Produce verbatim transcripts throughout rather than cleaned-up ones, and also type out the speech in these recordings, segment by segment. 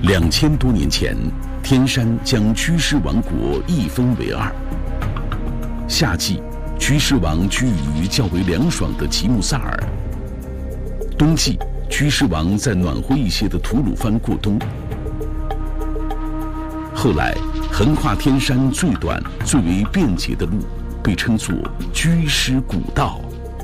两千多年前，天山将居士王国一分为二。夏季，居士王居于较为凉爽的吉木萨尔；冬季，居士王在暖和一些的吐鲁番过冬。后来，横跨天山最短、最为便捷的路，被称作居士古道。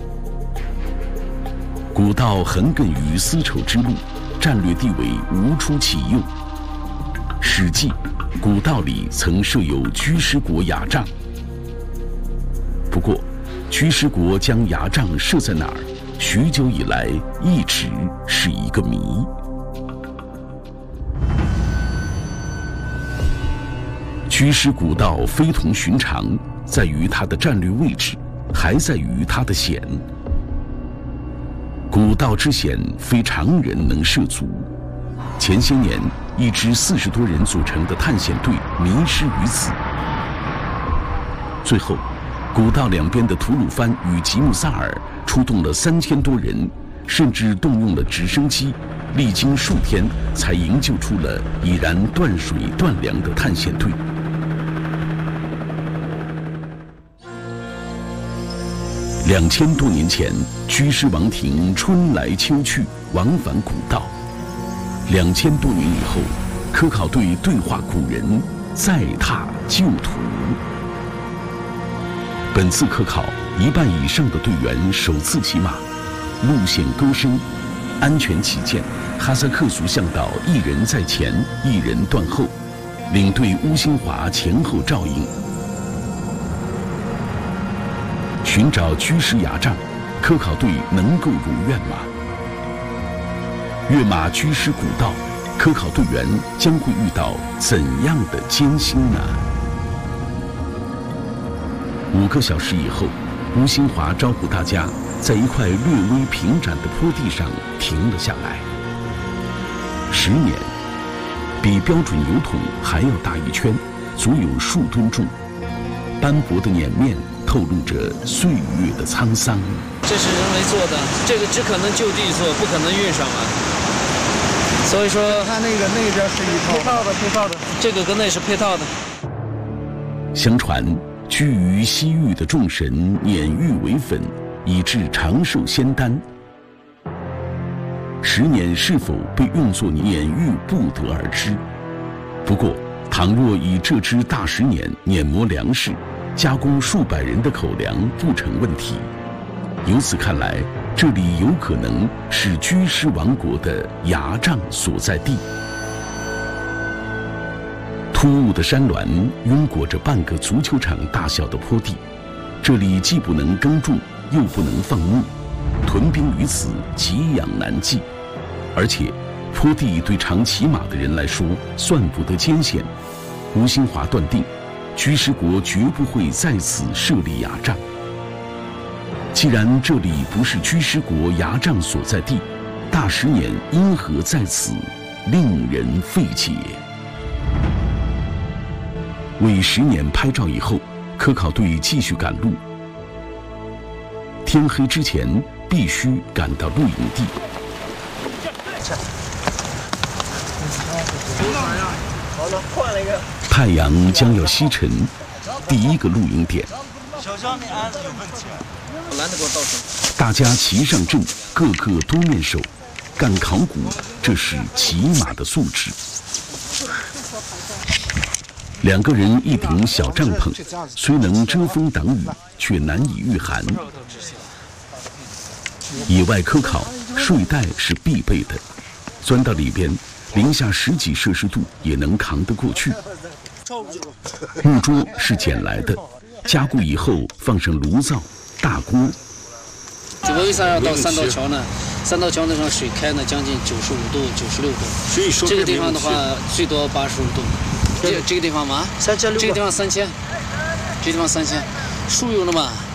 古道横亘于丝绸之路，战略地位无出其右。《史记》古道里曾设有居士国牙帐。不过，居士国将牙帐设在哪儿，许久以来一直是一个谜。居士古道非同寻常，在于它的战略位置，还在于它的险。古道之险，非常人能涉足。前些年，一支四十多人组成的探险队迷失于此。最后，古道两边的吐鲁番与吉木萨尔出动了三千多人，甚至动用了直升机，历经数天才营救出了已然断水断粮的探险队。两千多年前，居士王庭春来秋去，往返古道。两千多年以后，科考队对话古人，再踏旧途。本次科考，一半以上的队员首次骑马，路线沟深，安全起见，哈萨克族向导一人在前，一人断后，领队乌新华前后照应。寻找居士牙帐，科考队能够如愿吗？跃马居士古道，科考队员将会遇到怎样的艰辛呢？五个小时以后，吴新华招呼大家在一块略微平展的坡地上停了下来。十年，比标准油桶还要大一圈，足有数吨重，斑驳的碾面透露着岁月的沧桑。 这是人为做的，这个只可能就地做，不可能运上来。所以说， 它那个那边是一套配套的，配套的， 这个跟那是配套的。 相传，居于西域的众神碾玉为粉，以致长寿仙丹。十年是否被用作碾玉，不得而知。不过，倘若以这只大石碾碾磨粮食，加工数百人的口粮不成问题。由此看来，这里有可能是居士王国的牙帐所在地。突兀的山峦拥裹着半个足球场大小的坡地，这里既不能耕种，又不能放牧，屯兵于此给养难计。而且，坡地对常骑马的人来说算不得艰险。吴新华断定，居士国绝不会在此设立牙帐。既然这里不是居士国牙帐所在地，大石碾因何在此，令人费解。为石碾拍照以后，科考队继续赶路。天黑之前必须赶到露营地。 好了，换了一个。 太阳将要西沉，第一个露营点。 小张，你案子有问题。 难得给我倒水。 大家齐上阵，个个多面手，干考古，这是骑马的素质。两个人一顶小帐篷，虽能遮风挡雨，却难以御寒。野外科考，睡袋是必备的，钻到里边，零下十几摄氏度也能扛得过去。木桌是捡来的，加固以后放上炉灶、大锅。 这个为啥要到三道桥呢？三道桥那上水开呢，将近九十五度、九十六度。 所以说这个地方的话，最多八十五度。这这个地方吗？ 三千六。 这个地方三千，这个地方三千，树有了嘛？